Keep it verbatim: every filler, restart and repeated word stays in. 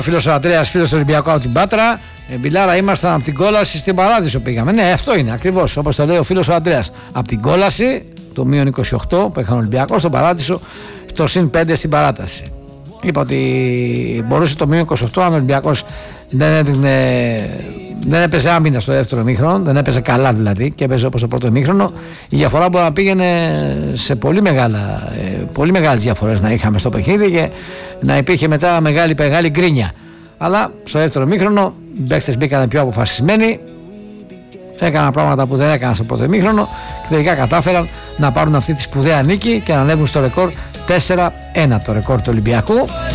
Φίλος ο Αντρέας, φίλος του Ολυμπιακού από την Πάτρα. Ε, Μπιλάρα, ήμασταν από την κόλαση στην Παράδεισο πήγαμε. Ναι, αυτό είναι ακριβώς όπως το λέει ο φίλος ο Αντρέας. Από την κόλαση, το μείον είκοσι οκτώ που είχαν Ολυμπιακό, στον Παράδεισο, στο συν πέντε στην παράταση. Είπα ότι μπορούσε το μείον είκοσι οκτώ αν ο Ολυμπιακός δεν έδινε. Δεν έπαιζε άμυνα στο δεύτερο ημίχρονο, δεν έπαιζε καλά δηλαδή και έπαιζε όπως το πρώτο ημίχρονο. Η διαφορά μπορεί να πήγαινε σε πολύ, μεγάλα, ε, πολύ μεγάλες διαφορές να είχαμε στο παιχνίδι και να υπήρχε μετά μεγάλη, μεγάλη γκρίνια. Αλλά στο δεύτερο ημίχρονο οι παίκτες μπήκαν πιο αποφασισμένοι, έκαναν πράγματα που δεν έκαναν στο πρώτο ημίχρονο και τελικά κατάφεραν να πάρουν αυτή τη σπουδαία νίκη και να ανέβουν στο ρεκόρ τέσσερα ένα, το ρεκόρ του Ολυμπιακού.